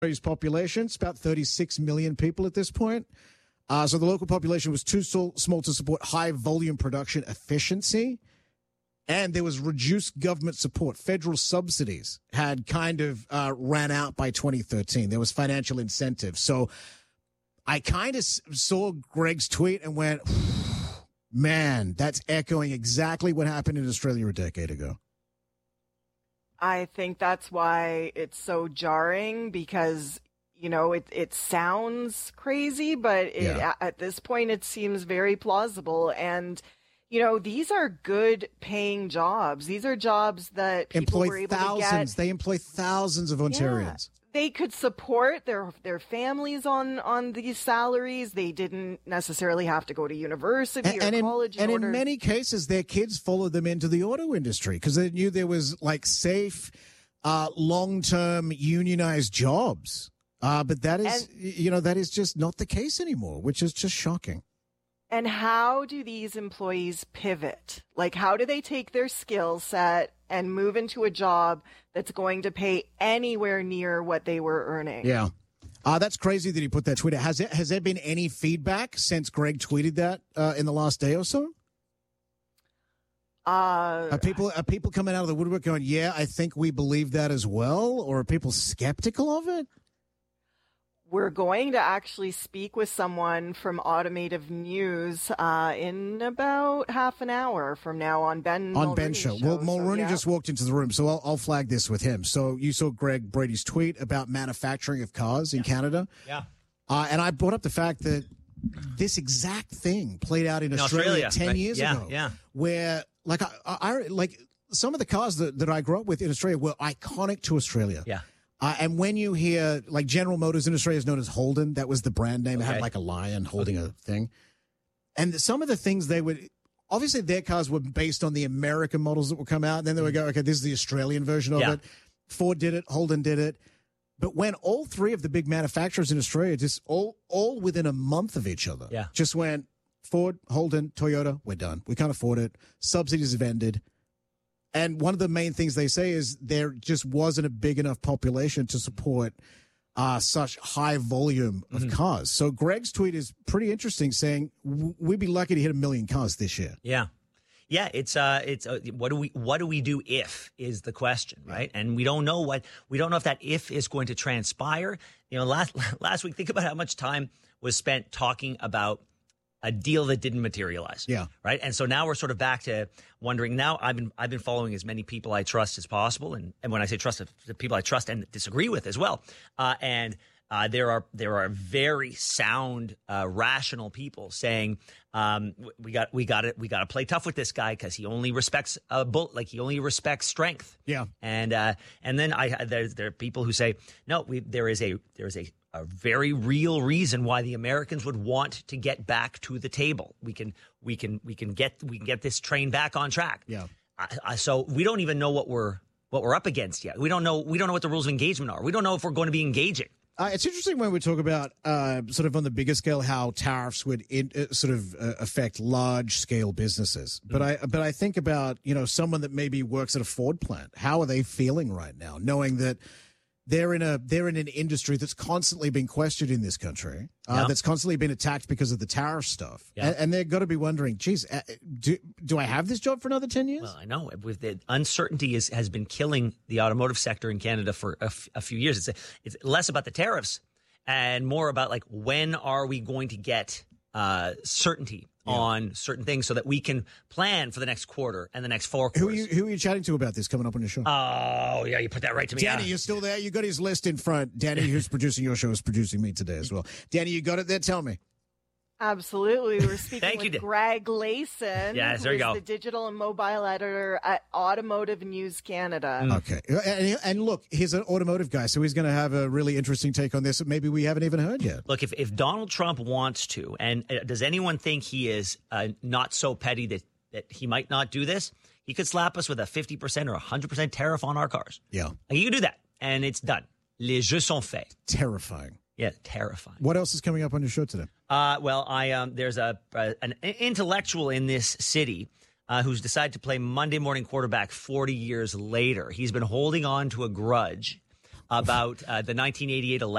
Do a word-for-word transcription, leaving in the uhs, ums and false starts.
population. It's about thirty-six million people at this point. Uh, so the local population was too small to support high volume production efficiency. And there was reduced government support. Federal subsidies had kind of uh, ran out by twenty thirteen. There was financial incentive. So I kind of saw Greg's tweet and went, man, that's echoing exactly what happened in Australia a decade ago. I think that's why it's so jarring because, you know, it, it sounds crazy, but it, Yeah. at this point it seems very plausible. And, you know, these are good paying jobs. These are jobs that people Employ were able thousands. to get. They employ thousands of Ontarians. They could support their their families on, on these salaries. They didn't necessarily have to go to university And, or and in, college. in and order- in many cases, their kids followed them into the auto industry because they knew there was like safe, uh, long-term unionized jobs. Uh, but that is, And- you know, that is just not the case anymore, which is just shocking. And how do these employees pivot? Like, how do they take their skill set and move into a job that's going to pay anywhere near what they were earning? Yeah. Uh, that's crazy that he put that tweet out. Has there, has there been any feedback since Greg tweeted that uh, in the last day or so? Uh, Are people, are people coming out of the woodwork going, yeah, I think we believe that as well? Or are people skeptical of it? we're going to actually speak with someone from Automotive News uh, in about half an hour from now on Ben On Mulrooney's Ben's show. show. Well, So, Mulrooney yeah. just walked into the room, so I'll, I'll flag this with him. So you saw Greg Brady's tweet about manufacturing of cars in Yeah. Canada. Yeah. Uh, and I brought up the fact that this exact thing played out in, In Australia, Australia, ten right. years Yeah, ago. yeah. Where, like, I, I like some of the cars that, that I grew up with in Australia were iconic to Australia. Yeah. Uh, and when you hear, like, General Motors in Australia is known as Holden, that was the brand name. It had Okay. like a lion holding a thing. And some of the things they would, obviously their cars were based on the American models that would come out. And then they would go, okay, this is the Australian version of Yeah. it. Ford did it, Holden did it. But when all three of the big manufacturers in Australia, just all, all within a month of each other, Yeah. just went Ford, Holden, Toyota, we're done. We can't afford it. Subsidies have ended. And one of the main things they say is there just wasn't a big enough population to support uh, such high volume of Mm-hmm. cars. So Greg's tweet is pretty interesting, saying "W- we'd be lucky to hit a million cars this year. Yeah. Yeah, it's uh it's uh, what do we what do we do if is the question, right? And we don't know what we don't know if that if is going to transpire. You know, last last week think about how much time was spent talking about a deal that didn't materialize. Yeah. Right? And so now we're sort of back to wondering now I've been I've been following as many people I trust as possible, and and when I say trust, the people I trust and disagree with as well. Uh and Uh, there are there are very sound, uh, rational people saying um, we got we got it we got to play tough with this guy because he only respects a bull like he only respects strength. Yeah. And uh, and then I there there are people who say no, we there is a there is a, a very real reason why the Americans would want to get back to the table. We can we can we can get we can get this train back on track. Yeah. I, I, so we don't even know what we're what we're up against yet. We don't know we don't know what the rules of engagement are. We don't know if we're going to be engaging. Uh, it's interesting when we talk about uh, sort of on the bigger scale how tariffs would in, uh, sort of uh, affect large scale businesses. But I but I think about, you know, someone that maybe works at a Ford plant. How are they feeling right now, knowing that they're in a they're in an industry that's constantly been questioned in this country, uh, Yeah. that's constantly been attacked because of the tariff stuff, Yeah. and, and they're got to be wondering, geez, uh, do do I have this job for another ten years? Well, I know with the uncertainty is, has been killing the automotive sector in Canada for a, f- a few years. It's a, it's less about the tariffs and more about like when are we going to get uh, certainty on certain things so that we can plan for the next quarter and the next four quarters. Who are you who are you chatting to about this coming up on your show? Oh yeah, you put that right to me. Danny, Yeah. you're still there? You got his list in front. Danny, who's producing your show, is producing me today as well. Danny, you got it there? Tell me. Absolutely. We're speaking Thank with you, Dan. Greg Layson, Yes, who there you is go. the digital and mobile editor at Automotive News Canada. Okay. And, and look, he's an automotive guy, so he's going to have a really interesting take on this that maybe we haven't even heard yet. Look, if, if Donald Trump wants to, and uh, does anyone think he is uh, not so petty that, that he might not do this? He could slap us with a fifty percent or one hundred percent tariff on our cars. Yeah. Like, he could do that, and it's done. Les jeux sont faits. Terrifying. Yeah, terrifying. What else is coming up on your show today? Uh, well, I um, there's a, a an intellectual in this city uh, who's decided to play Monday morning quarterback forty years later. He's been holding on to a grudge about uh, the nineteen eighty-eight election.